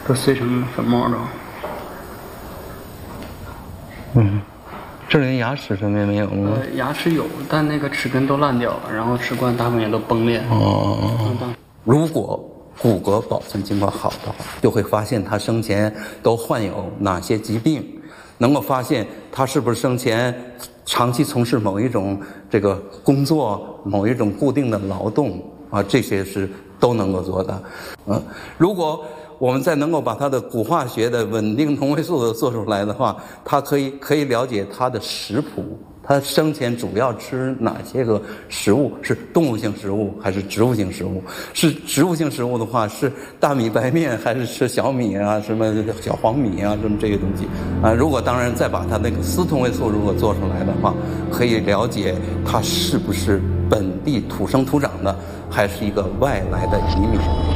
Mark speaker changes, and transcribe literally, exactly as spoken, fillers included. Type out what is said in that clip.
Speaker 1: 都碎成粉末了。
Speaker 2: 嗯，这里牙齿上面没有吗？
Speaker 1: 呃，牙齿有，但那个齿根都烂掉了，然后齿冠大部分也都崩裂。
Speaker 2: 哦，
Speaker 1: 嗯，
Speaker 3: 如果骨骼保存情况好的话，就会发现他生前都患有哪些疾病，能够发现他是不是生前长期从事某一种这个工作、某一种固定的劳动啊，这些是都能够做的。嗯，如果我们再能够把它的骨化学的稳定同位素做出来的话，它可以可以了解它的食谱，它生前主要吃哪些个食物，是动物性食物还是植物性食物？是植物性食物的话，是大米白面还是吃小米啊，什么小黄米啊，什么这些东西啊？如果当然再把它那个丝同位素如果做出来的话，可以了解它是不是本地土生土长的，还是一个外来的移民。